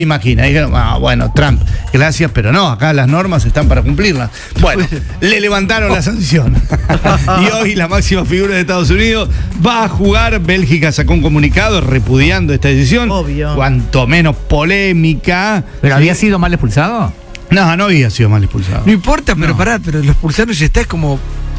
Imagina, dijeron, bueno, Trump, gracias, pero no, acá las normas están para cumplirlas. Bueno, le levantaron la sanción. Y hoy la máxima figura de Estados Unidos va a jugar. Bélgica sacó un comunicado repudiando esta decisión. Obvio. Cuanto menos polémica. ¿Pero había sido mal expulsado? No había sido mal expulsado. No importa, pero pará, pero los expulsaron ya está, es como...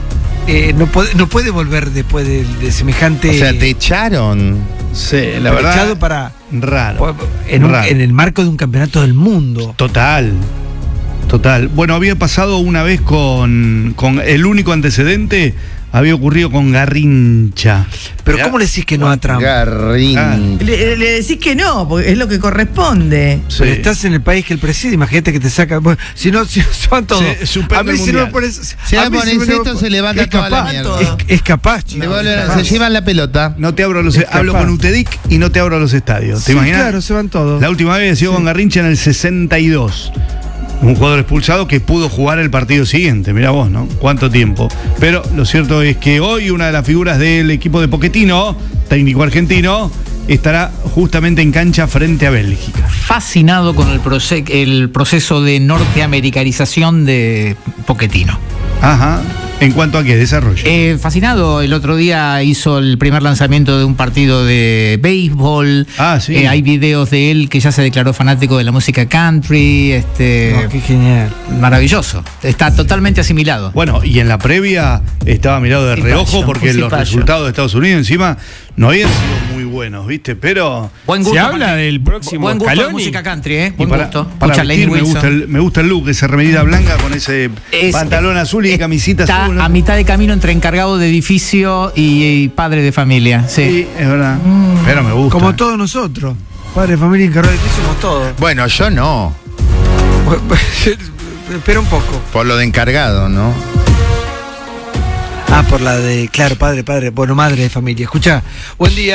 no puede volver después de semejante... O sea, te echaron. Sí, la verdad. Echado para... Raro. En el marco de un campeonato del mundo. Total. Bueno, había pasado una vez con el único antecedente, había ocurrido con Garrincha. Pero ¿cómo le decís que no a Trump? Garrincha. Le decís que no, porque es lo que corresponde. Sí. Pero estás en el país que él preside, imagínate que te saca... Bueno, si no se van todos. Suspende el si mundial. no me pones... Si le pones esto, se levanta es toda la capaz, mierda. es capaz, chico. Se llevan la pelota. No te abro Es hablo capaz. con Utedic y no te abro los estadios. ¿Te Sí, imaginas? claro, se van todos. La última vez había sido con Garrincha en el 62. Un jugador expulsado que pudo jugar el partido siguiente. Mirá vos, ¿no? Cuánto tiempo. Pero lo cierto es que hoy una de las figuras del equipo de Pochettino, técnico argentino, estará justamente en cancha frente a Bélgica. Fascinado con el proceso de norteamericanización de Pochettino. Ajá. ¿En cuanto a qué? Desarrollo. Fascinado, el otro día hizo el primer lanzamiento de un partido de béisbol. Ah, sí. Hay videos de él que ya se declaró fanático de la música country. No, qué genial. Maravilloso. Está totalmente asimilado. Bueno, y en la previa estaba mirado de Sí, reojo payo, porque sí, los payo. resultados de Estados Unidos encima no habían sido muy buenos, ¿viste? Pero... Buen Se habla del próximo buen gusto de Scaloni. música country, ¿eh? Y Buen gusto. para Escucha Lenny vestir Wilson. me gusta el look, esa remerita blanca con ese pantalón azul y camisita está azul, ¿no? a mitad de camino entre encargado de edificio y padre de familia. Sí. Sí, es verdad. Pero me gusta. Como todos nosotros. Padre, familia, encargado de ti, somos todos. Bueno, yo no. Espera un poco. Por lo de encargado, ¿no? Ah, por la de... Claro, padre. Bueno, madre de familia. Escucha, buen día.